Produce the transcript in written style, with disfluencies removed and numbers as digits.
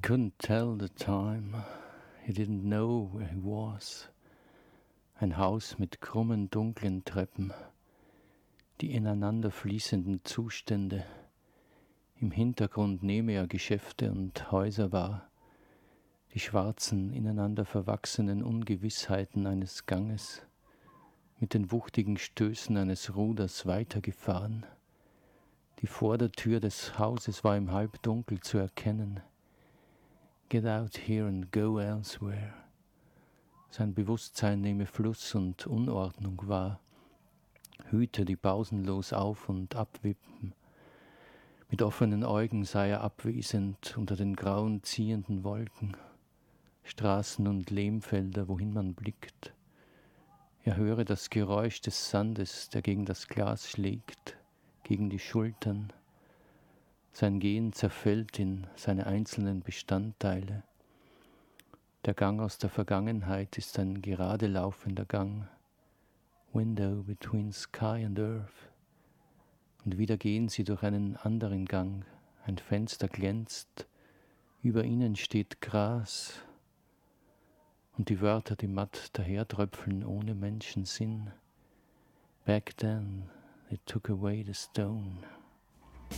couldn't tell the time. He didn't know where he was. Ein Haus mit krummen, dunklen Treppen, die ineinander fließenden Zustände. Im Hintergrund nehme er Geschäfte und Häuser wahr, die schwarzen, ineinander verwachsenen Ungewissheiten eines Ganges, mit den wuchtigen Stößen eines Ruders weitergefahren. Die Vordertür des Hauses war im Halbdunkel zu erkennen. Get out here and go elsewhere. Sein Bewusstsein nehme Fluss und Unordnung wahr. Hüte, die pausenlos auf und abwippen. Mit offenen Augen sei er abwesend unter den grauen, ziehenden Wolken. Straßen und Lehmfelder, wohin man blickt. Er höre das Geräusch des Sandes, der gegen das Glas schlägt, gegen die Schultern. Sein Gehen zerfällt in seine einzelnen Bestandteile. Der Gang aus der Vergangenheit ist ein gerade laufender Gang. Window between sky and earth. Und wieder gehen sie durch einen anderen Gang. Ein Fenster glänzt, über ihnen steht Gras. Und die Wörter, die matt dahertröpfeln ohne Menschensinn. Back then they took away the stone.